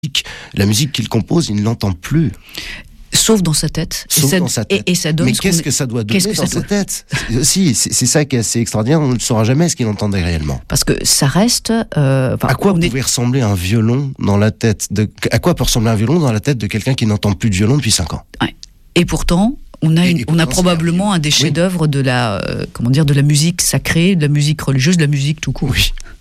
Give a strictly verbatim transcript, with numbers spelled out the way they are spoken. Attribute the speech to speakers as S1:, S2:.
S1: la musique qu'il compose, il ne l'entend plus.
S2: Sauf dans sa tête.
S1: Sauf
S2: et ça,
S1: dans sa tête.
S2: Et, et ça donne
S1: Mais
S2: ce
S1: qu'est-ce
S2: qu'on est...
S1: que ça doit donner
S2: que
S1: dans
S2: ça
S1: sa tête? Si, c'est, c'est ça qui est assez extraordinaire, on ne le saura jamais ce qu'il entendait réellement.
S2: Parce que ça reste... Euh,
S1: à quoi pouvait
S2: est...
S1: ressembler un violon dans la tête de... À quoi peut ressembler un violon dans la tête de quelqu'un qui n'entend plus de violon depuis cinq ans?
S2: Ouais. Et pourtant... On a, une,
S1: et, et
S2: on a probablement un des chefs-d'œuvre oui. de la, euh, comment dire, de la musique sacrée, de la musique religieuse, de la musique tout court.
S1: Oui.